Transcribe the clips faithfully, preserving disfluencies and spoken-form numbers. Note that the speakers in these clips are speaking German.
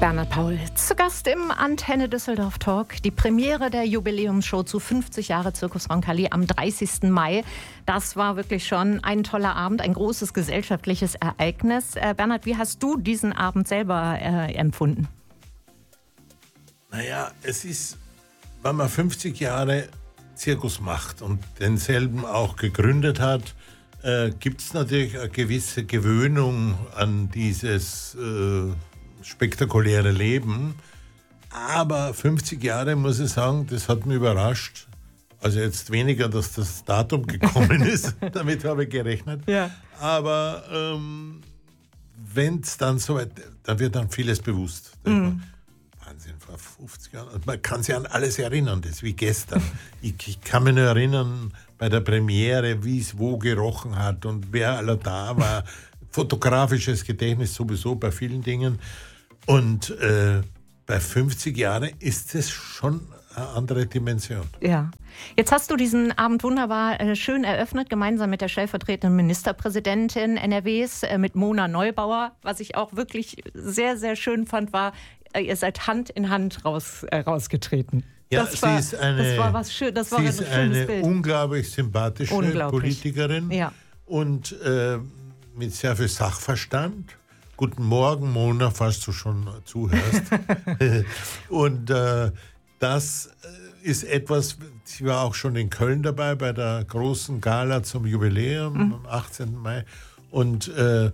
Bernhard Paul zu Gast im Antenne Düsseldorf Talk. Die Premiere der Jubiläumsshow zu fünfzig Jahre Circus Roncalli am dreißigsten Mai. Das war wirklich schon ein toller Abend, ein großes gesellschaftliches Ereignis. Äh, Bernhard, wie hast du diesen Abend selber äh, empfunden? Naja, es ist, wenn man fünfzig Jahre Zirkus macht und denselben auch gegründet hat, äh, gibt es natürlich eine gewisse Gewöhnung an dieses äh, spektakuläre Leben. Aber fünfzig Jahre, muss ich sagen, das hat mich überrascht. Also jetzt weniger, dass das Datum gekommen ist, damit habe ich gerechnet. Ja. Aber ähm, wenn es dann so weit, dann wird dann vieles bewusst. Mhm. Wahnsinn, vor fünfzig Jahren. Und man kann sich an alles erinnern, das ist wie gestern. ich, ich kann mich nur erinnern, bei der Premiere, wie es wo gerochen hat und wer aller da war. Fotografisches Gedächtnis sowieso bei vielen Dingen. Und äh, bei fünfzig Jahren ist es schon eine andere Dimension. Ja. Jetzt hast du diesen Abend wunderbar äh, schön eröffnet, gemeinsam mit der stellvertretenden Ministerpräsidentin N R Ws, äh, mit Mona Neubauer. Was ich auch wirklich sehr, sehr schön fand, war, äh, ihr seid Hand in Hand raus, äh, rausgetreten. Ja, das, sie war, ist eine, das war was schön, das war sie ein ist schönes eine Bild. unglaublich sympathische unglaublich. Politikerin Ja. und äh, mit sehr viel Sachverstand. Guten Morgen, Mona, falls du schon zuhörst. Und äh, das ist etwas, sie war auch schon in Köln dabei bei der großen Gala zum Jubiläum mhm. am achtzehnten Mai. Und äh,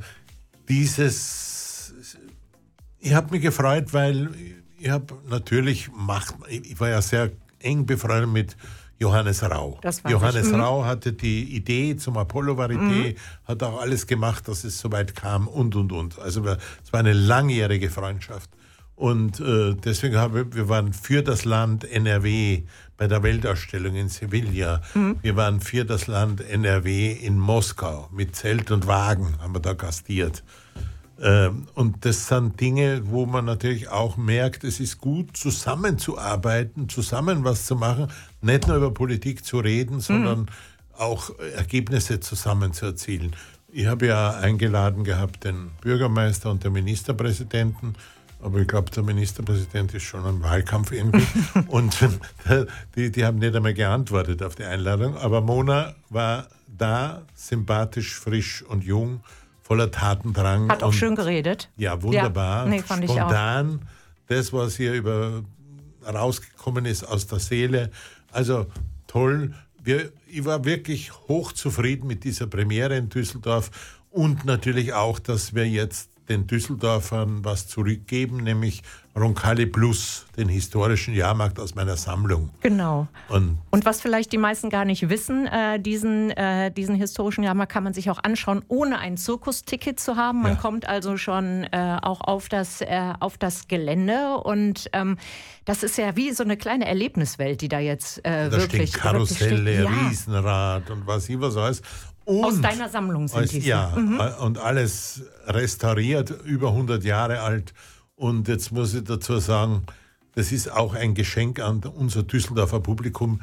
dieses, ich habe mich gefreut, weil ich habe natürlich Macht, ich war ja sehr eng befreundet mit Johannes Rau. Johannes ich. Rau hatte die Idee zum Apollo-Varieté, mhm. hat auch alles gemacht, dass es so weit kam und, und, und. Also es war eine langjährige Freundschaft. Und äh, deswegen haben wir, wir waren für das Land N R W bei der Weltausstellung in Sevilla. Mhm. Wir waren für das Land N R W in Moskau. Mit Zelt und Wagen haben wir da gastiert. Ähm, und das sind Dinge, wo man natürlich auch merkt, es ist gut, zusammenzuarbeiten, zusammen was zu machen, nicht nur über Politik zu reden, sondern mhm. auch Ergebnisse zusammen zu erzielen. Ich habe ja eingeladen gehabt den Bürgermeister und den Ministerpräsidenten, aber ich glaube, der Ministerpräsident ist schon im Wahlkampf irgendwie. Und die, die haben nicht einmal geantwortet auf die Einladung. Aber Mona war da, sympathisch, frisch und jung, voller Tatendrang. Hat auch und, schön geredet. Ja, wunderbar. Ja, nee, fand spontan. Ich auch. Das, was hier über, rausgekommen ist aus der Seele. Also toll. Wir, ich war wirklich hochzufrieden mit dieser Premiere in Düsseldorf. Und natürlich auch, dass wir jetzt den Düsseldorfern was zurückgeben, nämlich Roncalli Plus, den historischen Jahrmarkt aus meiner Sammlung. Genau. Und, und was vielleicht die meisten gar nicht wissen, äh, diesen, äh, diesen historischen Jahrmarkt kann man sich auch anschauen, ohne ein Zirkusticket zu haben. Man ja. kommt also schon äh, auch auf das, äh, auf das Gelände und ähm, das ist ja wie so eine kleine Erlebniswelt, die da jetzt äh, da wirklich... stehen Karusselle, ja. Riesenrad und was ich was alles. Und aus deiner Sammlung sind als, die. Ja, mhm. und alles restauriert, über hundert Jahre alt. Und jetzt muss ich dazu sagen, das ist auch ein Geschenk an unser Düsseldorfer Publikum.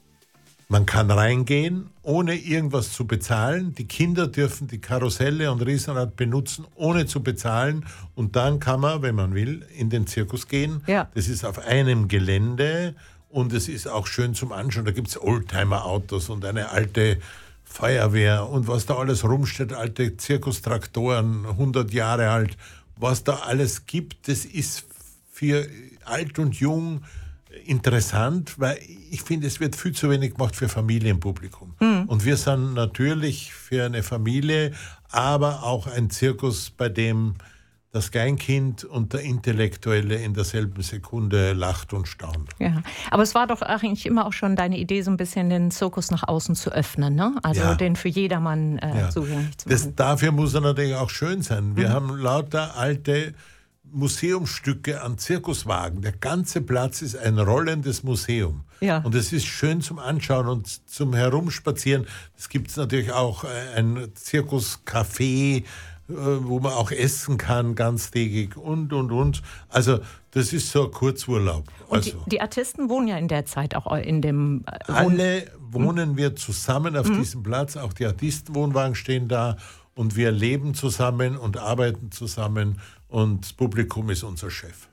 Man kann reingehen, ohne irgendwas zu bezahlen. Die Kinder dürfen die Karusselle und Riesenrad benutzen, ohne zu bezahlen. Und dann kann man, wenn man will, in den Zirkus gehen. Ja. Das ist auf einem Gelände und es ist auch schön zum Anschauen. Da gibt es Oldtimer-Autos und eine alte Feuerwehr und was da alles rumsteht, alte Zirkustraktoren, hundert Jahre alt, was da alles gibt, das ist für alt und jung interessant, weil ich finde, es wird viel zu wenig gemacht für Familienpublikum. Mhm. Und wir sind natürlich für eine Familie, aber auch ein Zirkus, bei dem das Kleinkind und der Intellektuelle in derselben Sekunde lacht und staunt. Ja, aber es war doch eigentlich immer auch schon deine Idee, so ein bisschen den Zirkus nach außen zu öffnen, ne? Also ja. den für jedermann äh, ja. zugänglich zu machen. Das, dafür muss er natürlich auch schön sein. Wir mhm. haben lauter alte Museumsstücke an Zirkuswagen. Der ganze Platz ist ein rollendes Museum. Ja. Und es ist schön zum Anschauen und zum Herumspazieren. Es gibt natürlich auch ein Zirkuscafé, wo man auch essen kann, ganztägig und, und, und. Also das ist so ein Kurzurlaub. Und also, die, die Artisten wohnen ja in der Zeit auch in dem... Äh, alle wohnen hm? wir zusammen auf hm? diesem Platz, auch die Artistenwohnwagen stehen da und wir leben zusammen und arbeiten zusammen und das Publikum ist unser Chef.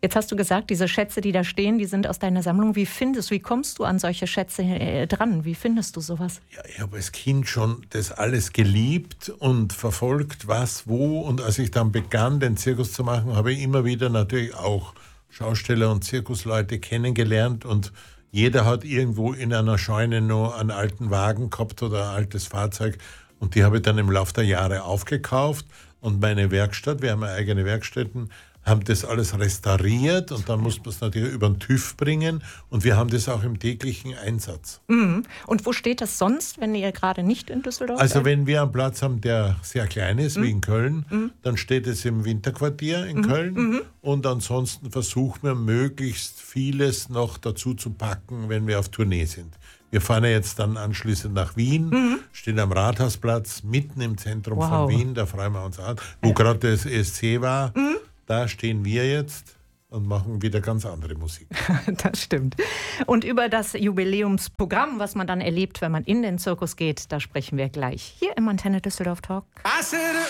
Jetzt hast du gesagt, diese Schätze, die da stehen, die sind aus deiner Sammlung. Wie findest, wie kommst du an solche Schätze äh, dran? Wie findest du sowas? Ja, ich habe als Kind schon das alles geliebt und verfolgt, was, wo. Und als ich dann begann, den Zirkus zu machen, habe ich immer wieder natürlich auch Schausteller und Zirkusleute kennengelernt. Und jeder hat irgendwo in einer Scheune noch einen alten Wagen gehabt oder ein altes Fahrzeug. Und die habe ich dann im Laufe der Jahre aufgekauft. Und meine Werkstatt, wir haben eigene Werkstätten, haben das alles restauriert und dann muss man es natürlich über den TÜV bringen und wir haben das auch im täglichen Einsatz. Mhm. Und wo steht das sonst, wenn ihr gerade nicht in Düsseldorf seid? Also wenn wir einen Platz haben, der sehr klein ist, mhm. wie in Köln, mhm. dann steht es im Winterquartier in mhm. Köln mhm. und ansonsten versuchen wir möglichst vieles noch dazu zu packen, wenn wir auf Tournee sind. Wir fahren ja jetzt dann anschließend nach Wien, mhm. stehen am Rathausplatz, mitten im Zentrum wow. von Wien, da freuen wir uns an, wo ja. gerade das E S C war. Mhm. Da stehen wir jetzt und machen wieder ganz andere Musik. Das stimmt. Und über das Jubiläumsprogramm, was man dann erlebt, wenn man in den Zirkus geht, da sprechen wir gleich hier im Antenne Düsseldorf Talk.